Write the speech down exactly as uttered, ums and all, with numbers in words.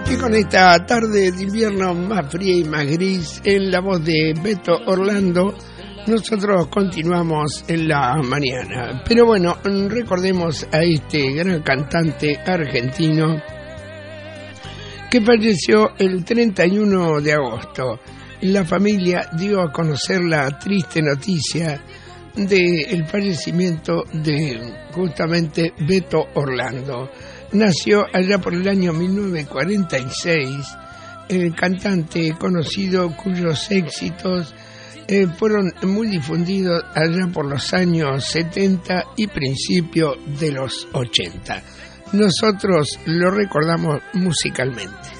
que con esta tarde de invierno más fría y más gris, en la voz de Beto Orlando, nosotros continuamos en la mañana. Pero bueno, recordemos a este gran cantante argentino que falleció el treinta y uno de agosto. La familia dio a conocer la triste noticia del fallecimiento de justamente Beto Orlando. Nació allá por el año mil novecientos cuarenta y seis, el cantante conocido cuyos éxitos eh, fueron muy difundidos allá por los años setenta y principios de los ochenta. Nosotros lo recordamos musicalmente.